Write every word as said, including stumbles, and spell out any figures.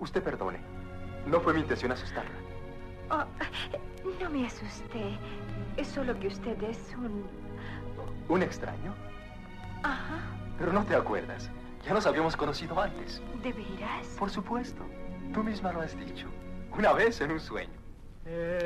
Usted perdone. No fue mi intención asustarla. Oh, no me asusté. Es solo que usted es un... ¿Un extraño? Ajá. Pero no te acuerdas. Ya nos habíamos conocido antes. ¿De veras? Por supuesto. Tú misma lo has dicho. Una vez en un sueño. Eh...